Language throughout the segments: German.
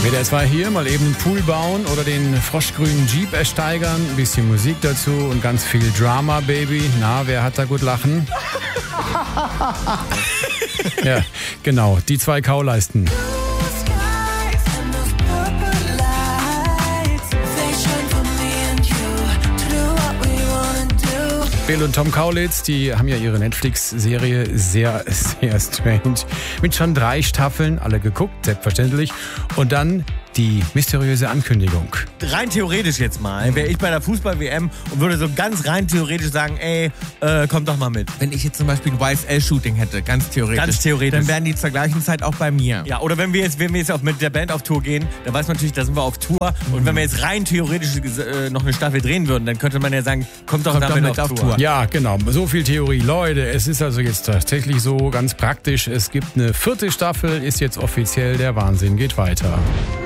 WDR 2 hier, mal eben einen Pool bauen oder den froschgrünen Jeep ersteigern, ein bisschen Musik dazu und ganz viel Drama, Baby. Na, wer hat da gut lachen? Ja, genau, die zwei Kauleisten. Bill und Tom Kaulitz, die haben ja ihre Netflix-Serie sehr, sehr strange. Mit schon 3 Staffeln, alle geguckt, selbstverständlich. Und dann die mysteriöse Ankündigung. Rein theoretisch jetzt mal, wäre ich bei der Fußball-WM und würde so ganz rein theoretisch sagen, ey, komm doch mal mit. Wenn ich jetzt zum Beispiel ein YSL-Shooting hätte, ganz theoretisch, dann wären die zur gleichen Zeit auch bei mir. Ja, oder wenn wir jetzt auch mit der Band auf Tour gehen, dann weiß man natürlich, da sind wir auf Tour. Und wenn wir jetzt rein theoretisch noch eine Staffel drehen würden, dann könnte man ja sagen, kommt doch damit auf Tour. Ja, genau, so viel Theorie. Leute, es ist also jetzt tatsächlich so ganz praktisch. Es gibt eine 4. Staffel, ist jetzt offiziell, der Wahnsinn geht weiter.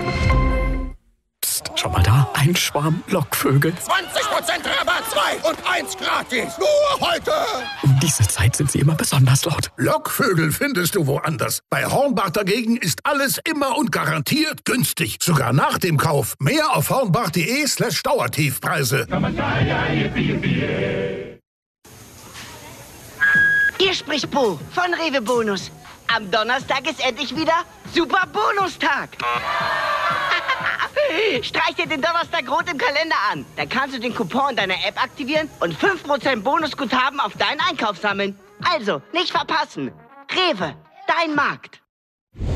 Schau mal da, ein Schwarm Lockvögel. 20% Rabatt, 2 und 1 gratis. Nur heute. Um diese Zeit sind sie immer besonders laut. Lockvögel findest du woanders. Bei Hornbach dagegen ist alles immer und garantiert günstig. Sogar nach dem Kauf. Mehr auf hornbach.de/Dauertiefpreise. Hier spricht Bo von Rewe Bonus. Am Donnerstag ist endlich wieder Super Bonustag. Streich dir den Donnerstag rot im Kalender an. Dann kannst du den Coupon deiner App aktivieren und 5% Bonusguthaben auf deinen Einkauf sammeln. Also, nicht verpassen. Rewe, dein Markt.